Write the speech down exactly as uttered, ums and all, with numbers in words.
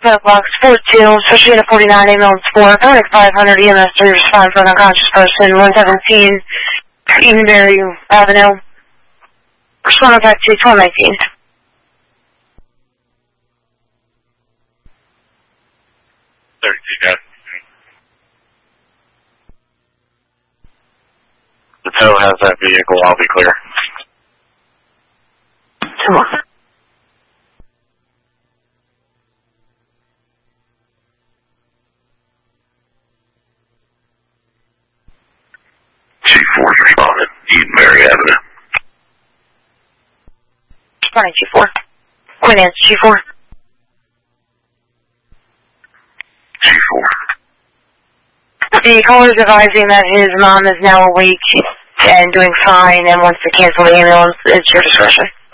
Box four two, especially in a forty-nine ambulance four, Codex five hundred E M S three respond for an unconscious person, one seventeen, Edenberry Avenue. Respond back to twelve nineteen. thirty-two, got it. The tow has that vehicle, I'll be clear. Two more. G four's responded, Edenberry Avenue. Responding G four. Queen Anne's G four. G four. The caller is advising that his mom is now awake and doing fine and wants to cancel the ambulance. It's your discretion.